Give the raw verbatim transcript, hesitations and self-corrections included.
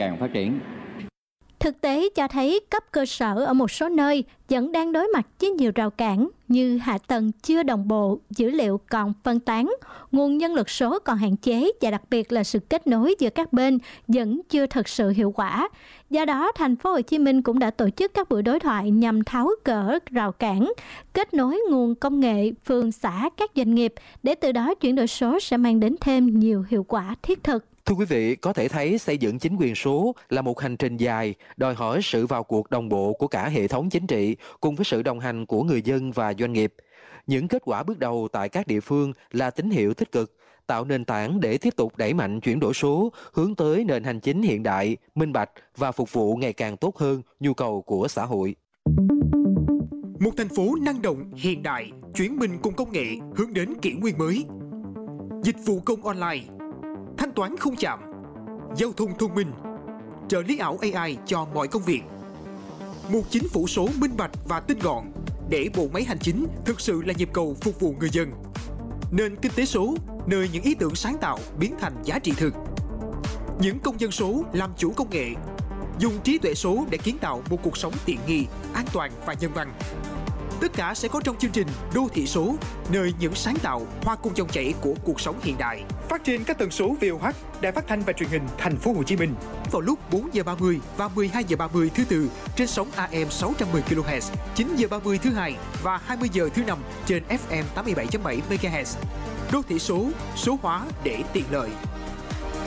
càng phát triển. Thực tế cho thấy cấp cơ sở ở một số nơi vẫn đang đối mặt với nhiều rào cản như hạ tầng chưa đồng bộ, dữ liệu còn phân tán, nguồn nhân lực số còn hạn chế và đặc biệt là sự kết nối giữa các bên vẫn chưa thực sự hiệu quả. Do đó, thành phố Hồ Chí Minh cũng đã tổ chức các buổi đối thoại nhằm tháo gỡ rào cản, kết nối nguồn công nghệ, phường xã, các doanh nghiệp để từ đó chuyển đổi số sẽ mang đến thêm nhiều hiệu quả thiết thực. Thưa quý vị, có thể thấy xây dựng chính quyền số là một hành trình dài, đòi hỏi sự vào cuộc đồng bộ của cả hệ thống chính trị cùng với sự đồng hành của người dân và doanh nghiệp. Những kết quả bước đầu tại các địa phương là tín hiệu tích cực, tạo nền tảng để tiếp tục đẩy mạnh chuyển đổi số, hướng tới nền hành chính hiện đại, minh bạch và phục vụ ngày càng tốt hơn nhu cầu của xã hội. Một thành phố năng động, hiện đại, chuyển mình cùng công nghệ hướng đến kỷ nguyên mới. Dịch vụ công online, thanh toán không chạm, giao thông thông minh, trợ lý ảo a i cho mọi công việc. Một chính phủ số minh bạch và tinh gọn để bộ máy hành chính thực sự là nhịp cầu phục vụ người dân. Nền kinh tế số, nơi những ý tưởng sáng tạo biến thành giá trị thực. Những công dân số làm chủ công nghệ, dùng trí tuệ số để kiến tạo một cuộc sống tiện nghi, an toàn và nhân văn. Tất cả sẽ có trong chương trình Đô thị số, nơi những sáng tạo hòa cùng dòng chảy của cuộc sống hiện đại. Phát trên các tần số vê o hát, Đài Phát thanh và Truyền hình Thành phố Hồ Chí Minh vào lúc bốn giờ ba mươi và mười hai giờ ba mươi thứ Tư trên sóng a em sáu trăm mười ki lô héc, chín giờ ba mươi thứ Hai và hai mươi giờ thứ Năm trên ép em tám mươi bảy chấm bảy mê ga héc. Đô thị số, số hóa để tiện lợi.